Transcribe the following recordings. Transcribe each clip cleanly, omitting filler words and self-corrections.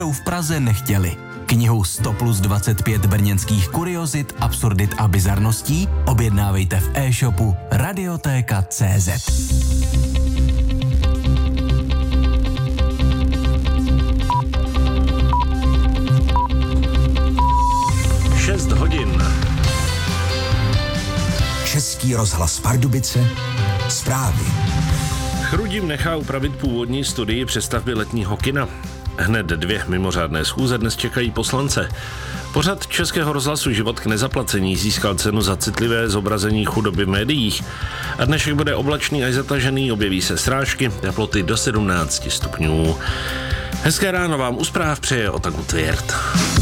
v Praze nechtěli. Knihu 100+25 brněnských kuriozit, absurdit a bizarností objednávejte v e-shopu Radiotéka.cz. 6 hodin. Český rozhlas Pardubice, zprávy. Chrudim nechá upravit původní studii přestavby letního kina. Hned 2 mimořádné schůze dnes čekají poslance. Pořad Českého rozhlasu Život k nezaplacení získal cenu za citlivé zobrazení chudoby v médiích. A dnešek bude oblačný až zatažený, objeví se srážky, teploty do 17 stupňů. Hezké ráno vám u zpráv přeje Otaku Tvěrt.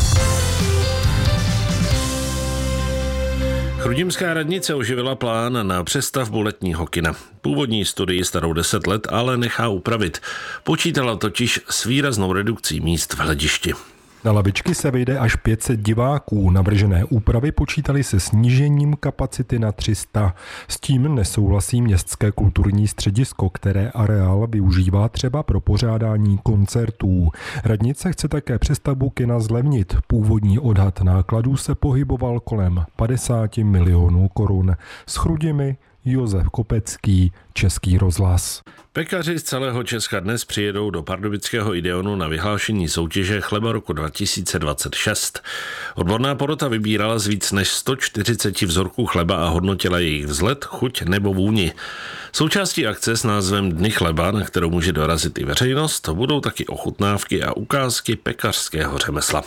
Chrudimská radnice oživila plán na přestavbu letního kina. Původní studii starou 10 let ale nechá upravit. Počítala totiž s výraznou redukcí míst v hledišti. Na lavičky se vejde až 500 diváků. Navržené úpravy počítaly se snížením kapacity na 300. S tím nesouhlasí Městské kulturní středisko, které areál využívá třeba pro pořádání koncertů. Radnice chce také přestavbu kina zlevnit. Původní odhad nákladů se pohyboval kolem 50 milionů korun. S Chrudimi Josef Kopecký, Český rozhlas. Pekaři z celého Česka dnes přijedou do pardubického Ideonu na vyhlášení soutěže Chleba roku 2026. Odborná porota vybírala z víc než 140 vzorků chleba a hodnotila jejich vzhled, chuť nebo vůni. Součástí akce s názvem Dny chleba, na kterou může dorazit i veřejnost, budou taky ochutnávky a ukázky pekařského řemesla.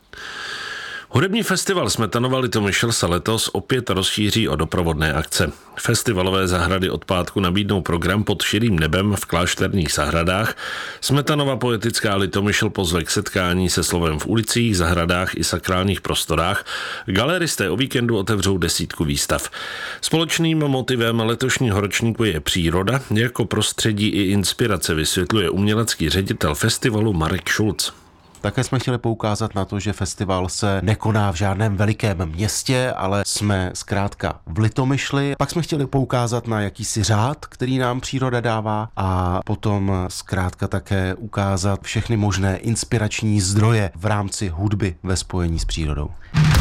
Hudební festival Smetanova Litomyšl se letos opět rozšíří o doprovodné akce. Festivalové zahrady od pátku nabídnou program Pod širým nebem v klášterních zahradách. Smetanova poetická Litomyšl pozve k setkání se slovem v ulicích, zahradách i sakrálních prostorách. Galeristé o víkendu otevřou 10 výstav. Společným motivem letošního ročníku je příroda, jako prostředí i inspirace, vysvětluje umělecký ředitel festivalu Marek Šulc. Také jsme chtěli poukázat na to, že festival se nekoná v žádném velikém městě, ale jsme zkrátka v Litomyšli. Pak jsme chtěli poukázat na jakýsi řád, který nám příroda dává, a potom zkrátka také ukázat všechny možné inspirační zdroje v rámci hudby ve spojení s přírodou.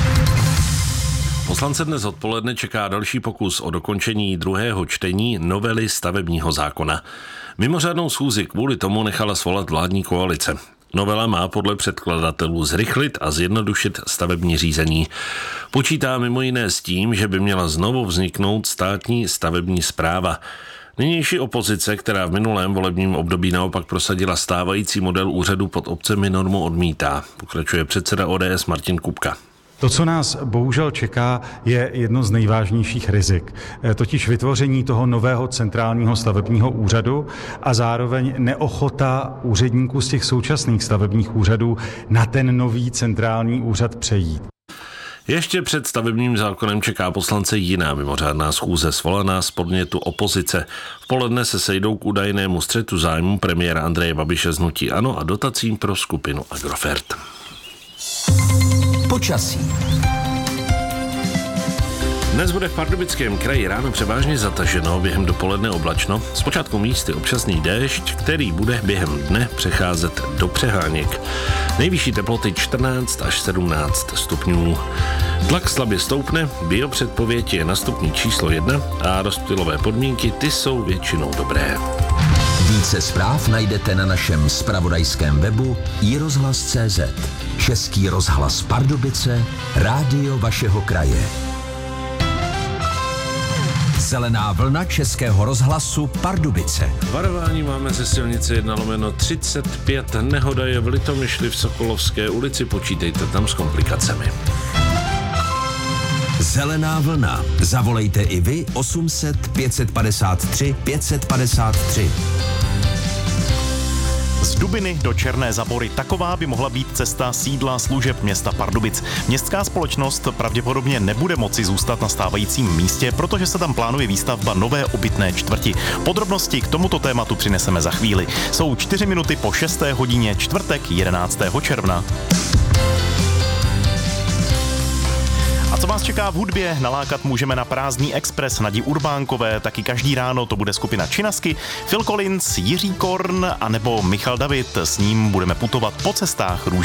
Poslance dnes odpoledne čeká další pokus o dokončení druhého čtení novely stavebního zákona. Mimořádnou schůzi kvůli tomu nechala svolat vládní koalice. Novela má podle předkladatelů zrychlit a zjednodušit stavební řízení. Počítá mimo jiné s tím, že by měla znovu vzniknout státní stavební správa. Nynější opozice, která v minulém volebním období naopak prosadila stávající model úřadu pod obcemi, normu odmítá. Pokračuje předseda ODS Martin Kupka. To, co nás bohužel čeká, je jedno z nejvážnějších rizik, totiž vytvoření toho nového centrálního stavebního úřadu a zároveň neochota úředníků z těch současných stavebních úřadů na ten nový centrální úřad přejít. Ještě před stavebním zákonem čeká poslance jiná mimořádná schůze svolaná z podnětu opozice. V poledne se sejdou k údajnému střetu zájmu premiéra Andreje Babiše z hnutí ANO a dotacím pro skupinu Agrofert. Počasí. Dnes bude v Pardubickém kraji ráno převážně zataženo, během dopoledne oblačno, zpočátku místy občasný déšť, který bude během dne přecházet do přeháněk. Nejvyšší teploty 14 až 17 stupňů. Tlak slabě stoupne, biopředpověď je na stupni číslo 1 a rozptylové podmínky ty jsou většinou dobré. Více zpráv najdete na našem zpravodajském webu iRozhlas.cz. Český rozhlas Pardubice, rádio vašeho kraje. Zelená vlna Českého rozhlasu Pardubice. Varování máme ze silnice 1/35. Nehoda je v Litomyšli v Sokolovské ulici, počítejte tam s komplikacemi. Zelená vlna. Zavolejte i vy 800 553 553. Z Dubiny do Černé Zabory. Taková by mohla být cesta sídla služeb města Pardubic. Městská společnost pravděpodobně nebude moci zůstat na stávajícím místě, protože se tam plánuje výstavba nové obytné čtvrti. Podrobnosti k tomuto tématu přineseme za chvíli. Jsou 4 minuty po 6. hodině, čtvrtek 11. června. A co vás čeká v hudbě? Nalákat můžeme na Prázdný expres Nadi Urbánkové, taky každý ráno to bude skupina Činasky, Phil Collins, Jiří Korn a nebo Michal David. S ním budeme putovat po cestách růžových